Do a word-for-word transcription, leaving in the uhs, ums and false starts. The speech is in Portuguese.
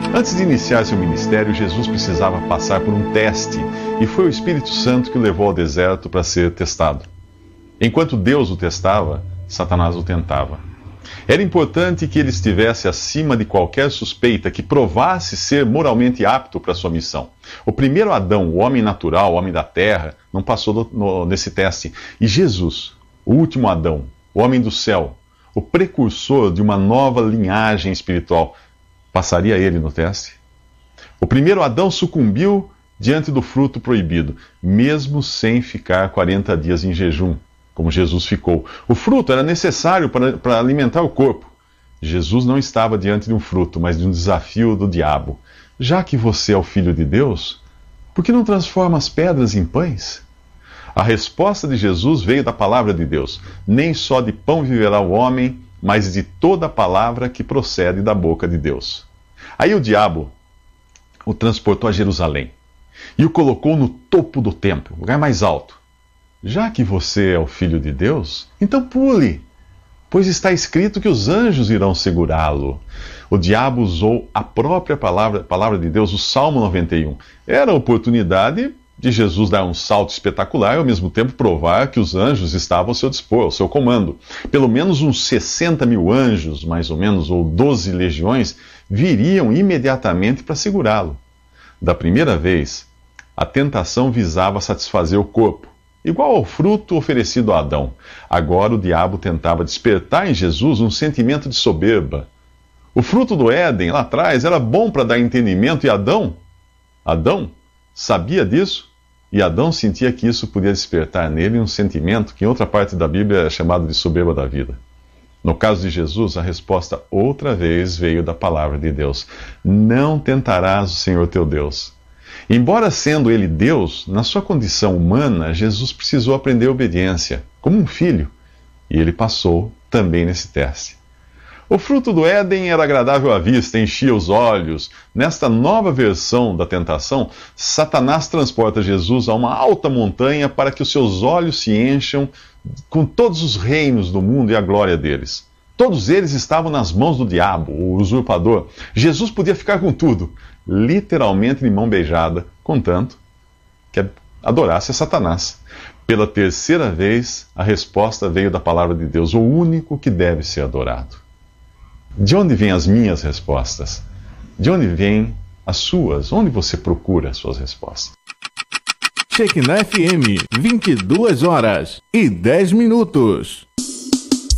Antes de iniciar seu ministério, Jesus precisava passar por um teste, e foi o Espírito Santo que o levou ao deserto para ser testado. Enquanto Deus o testava, Satanás o tentava. Era importante que ele estivesse acima de qualquer suspeita que provasse ser moralmente apto para sua missão. O primeiro Adão, o homem natural, o homem da terra, não passou no, no, nesse teste. E Jesus, o último Adão, o homem do céu, o precursor de uma nova linhagem espiritual, passaria ele no teste? O primeiro Adão sucumbiu diante do fruto proibido, mesmo sem ficar quarenta dias em jejum, como Jesus ficou. O fruto era necessário para, para alimentar o corpo. Jesus não estava diante de um fruto, mas de um desafio do diabo. Já que você é o Filho de Deus, por que não transforma as pedras em pães? A resposta de Jesus veio da palavra de Deus. Nem só de pão viverá o homem, mas de toda a palavra que procede da boca de Deus. Aí o diabo o transportou a Jerusalém e o colocou no topo do templo, lugar mais alto. Já que você é o Filho de Deus, então pule, pois está escrito que os anjos irão segurá-lo. O diabo usou a própria palavra, palavra de Deus, o Salmo noventa e um. Era a oportunidade de Jesus dar um salto espetacular e ao mesmo tempo provar que os anjos estavam ao seu dispor, ao seu comando. Pelo menos uns sessenta mil anjos, mais ou menos, ou doze legiões, viriam imediatamente para segurá-lo. Da primeira vez, a tentação visava satisfazer o corpo, igual ao fruto oferecido a Adão. Agora o diabo tentava despertar em Jesus um sentimento de soberba. O fruto do Éden, lá atrás, era bom para dar entendimento, e Adão, Adão sabia disso, e Adão sentia que isso podia despertar nele um sentimento que em outra parte da Bíblia é chamado de soberba da vida. No caso de Jesus, a resposta outra vez veio da palavra de Deus. Não tentarás o Senhor teu Deus. Embora sendo ele Deus, na sua condição humana, Jesus precisou aprender obediência, como um filho, e ele passou também nesse teste. O fruto do Éden era agradável à vista, enchia os olhos. Nesta nova versão da tentação, Satanás transporta Jesus a uma alta montanha para que os seus olhos se encham com todos os reinos do mundo e a glória deles. Todos eles estavam nas mãos do diabo, o usurpador. Jesus podia ficar com tudo, literalmente de mão beijada, contanto que adorasse a Satanás. Pela terceira vez, a resposta veio da palavra de Deus, o único que deve ser adorado. De onde vêm as minhas respostas? De onde vêm as suas? Onde você procura as suas respostas? Shekinah F M, vinte e duas horas e dez minutos.